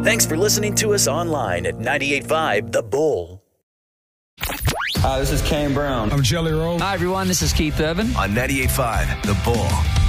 Thanks for listening to us online at 98.5 The Bull. Hi, this is Kane Brown. I'm Jelly Roll. Hi, everyone. This is Keith Urban. On 98.5 The Bull.